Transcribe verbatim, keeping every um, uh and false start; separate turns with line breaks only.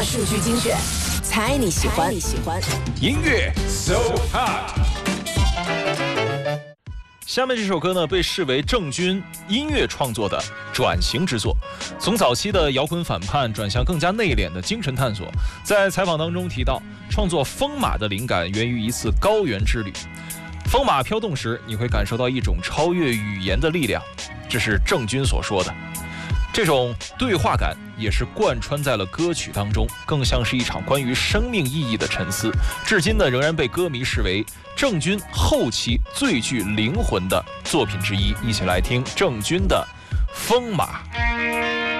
数据精选，猜你喜欢。你喜欢
音乐 So Hot。下面这首歌呢，被视为郑钧音乐创作的转型之作，从早期的摇滚反叛转向更加内敛的精神探索。在采访当中提到，创作《风马》的灵感源于一次高原之旅。风马飘动时，你会感受到一种超越语言的力量，这是郑钧所说的。这种对话感也是贯穿在了歌曲当中，更像是一场关于生命意义的沉思。至今呢，仍然被歌迷视为郑钧后期最具灵魂的作品之一。一起来听郑钧的《风马》。